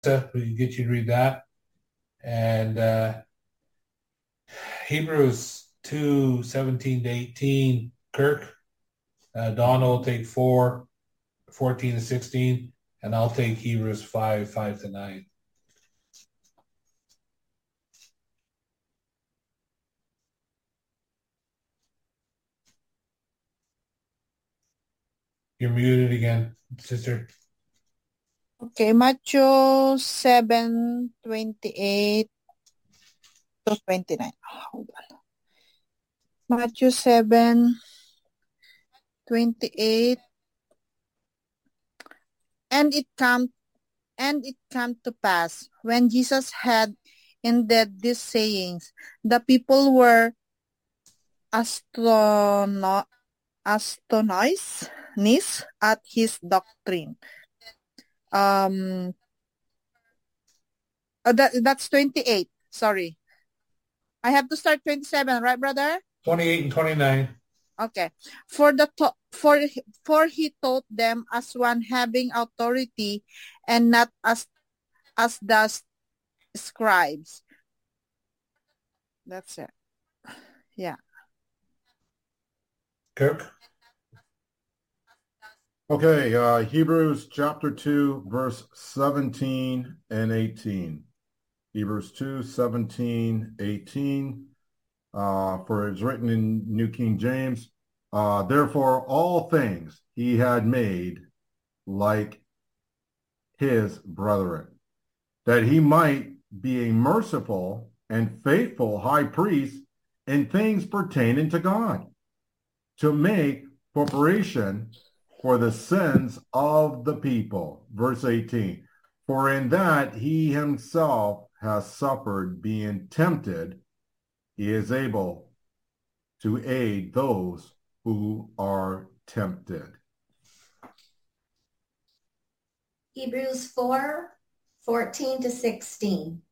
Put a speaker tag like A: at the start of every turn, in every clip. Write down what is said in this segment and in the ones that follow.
A: we can get you to read that. And Hebrews 2:17 to 18, Kirk. Donna will take 4:14 to 16, and I'll take Hebrews 5:5 to 9. You're muted again, sister.
B: Okay, Matthew 7:28 to 29. Hold on. Matthew 7:28. And it came to pass, when Jesus had ended these sayings, the people were astonished at his doctrine. That's 28. Sorry. I have to start 27, right, brother?
A: 28 and 29.
B: Okay. For he taught them as one having authority, and not as the scribes. That's it. Yeah.
A: Kirk?
C: Okay, Hebrews chapter 2, verse 17 and 18. Hebrews 2, 17, 18. For it's written in New King James, therefore all things he had made like his brethren, that he might be a merciful and faithful high priest in things pertaining to God, to make propitiation for the sins of the people. Verse 18, for in that he himself has suffered being tempted, he is able to aid those who are tempted.
D: Hebrews 4:14 to 16.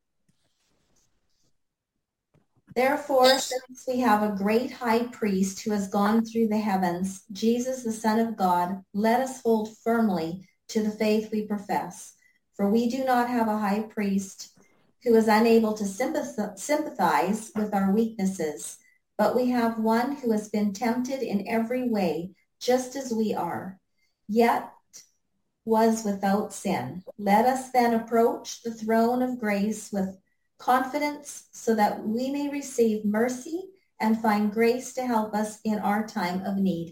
D: Therefore, since we have a great high priest who has gone through the heavens, Jesus, the Son of God, let us hold firmly to the faith we profess. For we do not have a high priest who is unable to sympathize with our weaknesses, but we have one who has been tempted in every way, just as we are, yet was without sin. Let us then approach the throne of grace with confidence so that we may receive mercy and find grace to help us in our time of need.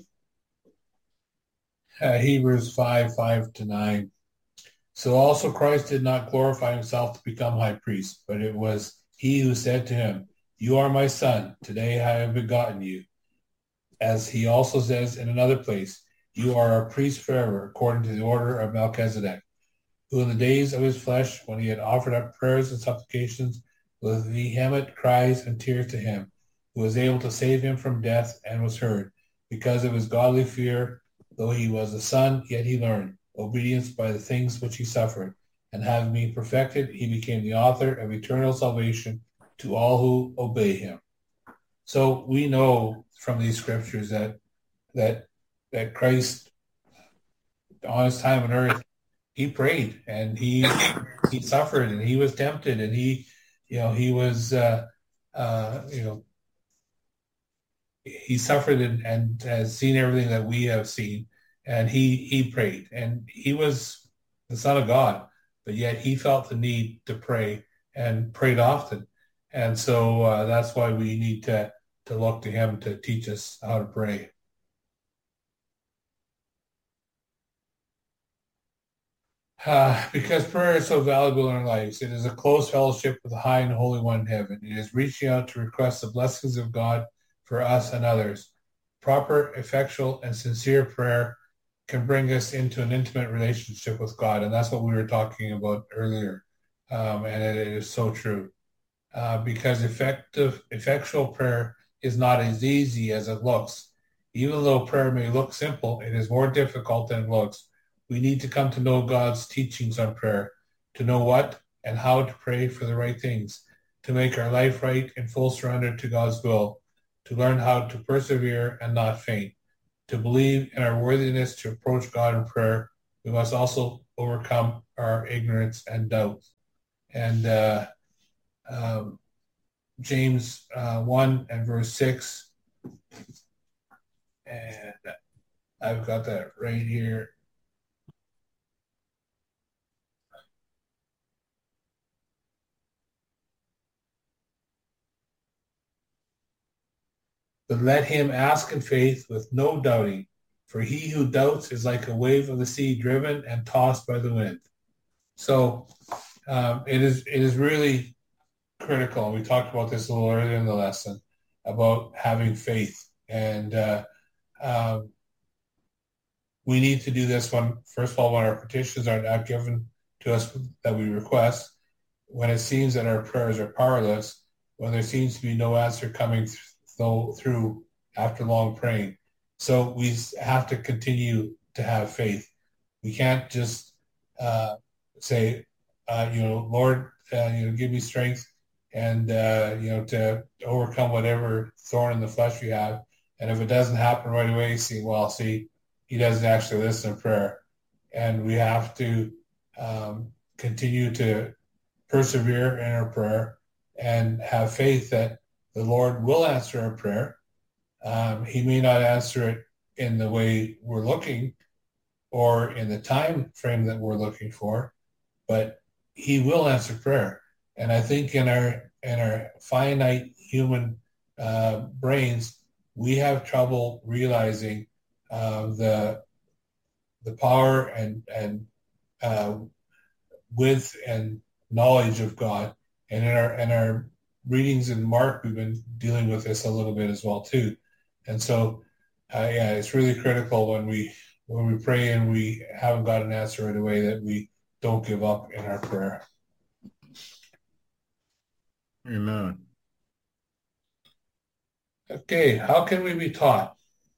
A: Hebrews 5:5 to 9. So also Christ did not glorify himself to become high priest, but it was he who said to him, you are my son, today I have begotten you. As he also says in another place, you are a priest forever, according to the order of Melchizedek, who in the days of his flesh, when he had offered up prayers and supplications with vehement cries and tears to him, who was able to save him from death and was heard, because of his godly fear, though he was a son, yet he learned obedience by the things which he suffered. And having been perfected, he became the author of eternal salvation to all who obey him. So we know from these scriptures that Christ, on his time on earth, he prayed and he suffered and he was tempted and he was he suffered and has seen everything that we have seen, and he prayed, and he was the Son of God, but yet he felt the need to pray and prayed often. And so that's why we need to look to him to teach us how to pray. Because prayer is so valuable in our lives. It is a close fellowship with the high and holy one in heaven. It is reaching out to request the blessings of God for us and others. Proper, effectual, and sincere prayer can bring us into an intimate relationship with God. And that's what we were talking about earlier. And it is so true. Because effectual prayer is not as easy as it looks. Even though prayer may look simple, it is more difficult than it looks. We need to come to know God's teachings on prayer, to know what and how to pray for the right things, to make our life right in full surrender to God's will, to learn how to persevere and not faint. To believe in our worthiness to approach God in prayer, we must also overcome our ignorance and doubt. And James 1 and verse 6, and I've got that right here. But let him ask in faith with no doubting, for he who doubts is like a wave of the sea driven and tossed by the wind. So it is really critical. We talked about this a little earlier in the lesson about having faith. And we need to do this when, first of all, when our petitions are not given to us that we request, when it seems that our prayers are powerless, when there seems to be no answer coming through after long praying. So we have to continue to have faith. We can't just say, Lord, give me strength and, to overcome whatever thorn in the flesh we have. And if it doesn't happen right away, he doesn't actually listen to prayer. And we have to continue to persevere in our prayer and have faith that the Lord will answer our prayer. He may not answer it in the way we're looking or in the time frame that we're looking for, but he will answer prayer. And I think in our finite human brains, we have trouble realizing the power and width and knowledge of God. And in our readings in Mark, we've been dealing with this a little bit as well too. And so, it's really critical when we pray and we haven't got an answer right away that we don't give up in our prayer.
C: Amen.
A: Okay, how can we be taught?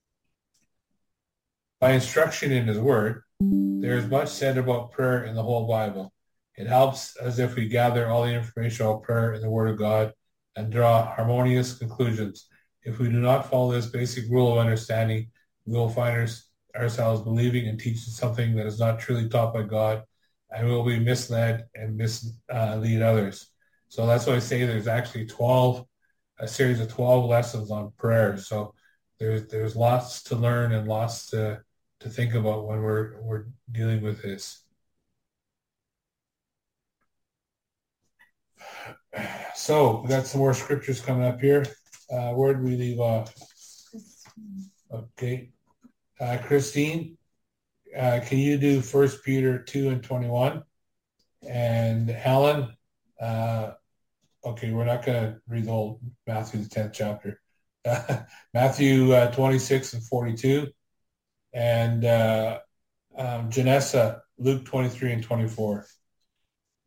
A: By instruction in his word. There is much said about prayer in the whole Bible. It helps as if we gather all the information about prayer in the word of God and draw harmonious conclusions. If we do not follow this basic rule of understanding, we will find ourselves believing and teaching something that is not truly taught by God, and we will be misled and mislead others. So that's why I say there's actually a series of 12 lessons on prayer. So there's lots to learn and lots to think about when we're dealing with this. So we got some more scriptures coming up here. Where did we leave off? Okay. Christine, can you do 1 Peter 2 and 21? And Helen, okay, we're not going to read the whole Matthew, the 10th chapter. Matthew 26 and 42. And Janessa, Luke 23 and 24.